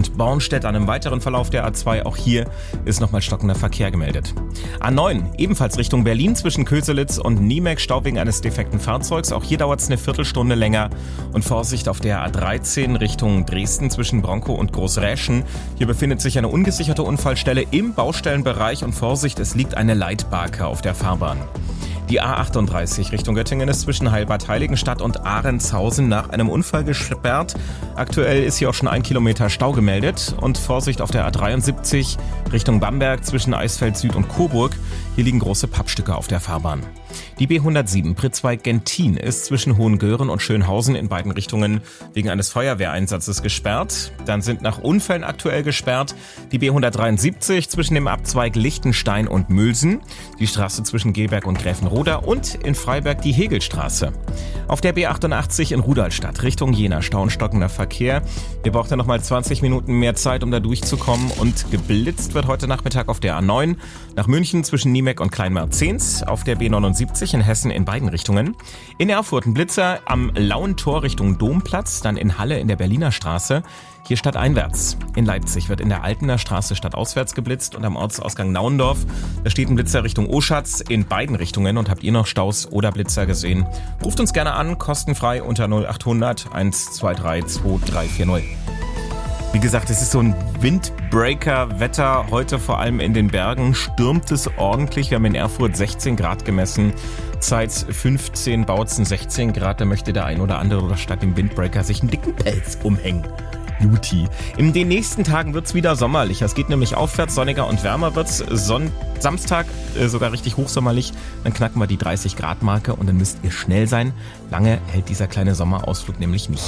und Bornstedt an einem weiteren Verlauf der A2. Auch hier ist nochmal stockender Verkehr gemeldet. A9, ebenfalls Richtung Berlin zwischen Köselitz und Niemek, Stau wegen eines defekten Fahrzeugs. Auch hier dauert es eine Viertelstunde länger. Und Vorsicht auf der A13 Richtung Dresden zwischen Bronkow und Großräschen. Hier befindet sich eine ungesicherte Unfallstelle im Baustellenbereich und Vorsicht, es liegt eine Leitbarke auf der Fahrbahn. Die A38 Richtung Göttingen ist zwischen Heilbad Heiligenstadt und Ahrentshausen nach einem Unfall gesperrt. Aktuell ist hier auch schon 1 Kilometer Stau gemeldet. Und Vorsicht auf der A73 Richtung Bamberg zwischen Eisfeld Süd und Coburg. Hier liegen große Pappstücke auf der Fahrbahn. Die B107 Pritzwalk-Gentin ist zwischen Hohengören und Schönhausen in beiden Richtungen wegen eines Feuerwehreinsatzes gesperrt. Dann sind nach Unfällen aktuell gesperrt die B173 zwischen dem Abzweig Lichtenstein und Mülsen, die Straße zwischen Gelberg und Gräfenroda und in Freiberg die Hegelstraße. Auf der B88 in Rudolstadt Richtung Jena Stau und stockender Verkehr. Ihr braucht ja nochmal 20 Minuten mehr Zeit, um da durchzukommen, und geblitzt wird heute Nachmittag auf der A9 nach München zwischen Niemek und Kleinmerzens, auf der B79 in Hessen in beiden Richtungen. In Erfurt ein Blitzer am Lauentor Richtung Domplatz, dann in Halle in der Berliner Straße, hier stadteinwärts. In Leipzig wird in der Altener Straße stadtauswärts geblitzt und am Ortsausgang Nauendorf, da steht ein Blitzer Richtung Oschatz in beiden Richtungen. Und habt ihr noch Staus oder Blitzer gesehen? Ruft uns gerne an, kostenfrei unter 0800 123 2340. Wie gesagt, es ist so ein Windbreaker-Wetter. Heute vor allem in den Bergen stürmt es ordentlich. Wir haben in Erfurt 16 Grad gemessen, Zeitz 15, Bautzen 16 Grad. Da möchte der ein oder andere statt dem Windbreaker sich einen dicken Pelz umhängen. Juti. In den nächsten Tagen wird's wieder sommerlicher. Es geht nämlich aufwärts, sonniger und wärmer wird's. Samstag sogar richtig hochsommerlich. Dann knacken wir die 30 Grad Marke und dann müsst ihr schnell sein. Lange hält dieser kleine Sommerausflug nämlich nicht.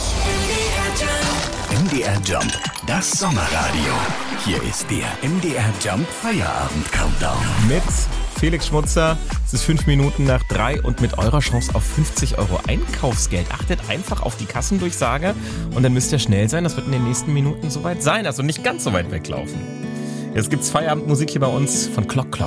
MDR Jump, das Sommerradio. Hier ist der MDR Jump Feierabend Countdown. Mit Felix Schmutzer. Es ist 5 Minuten nach 3 und mit eurer Chance auf 50 € Einkaufsgeld. Achtet einfach auf die Kassendurchsage und dann müsst ihr schnell sein. Das wird in den nächsten Minuten soweit sein. Also nicht ganz so weit weglaufen. Jetzt gibt's Feierabendmusik hier bei uns von Clock Clock.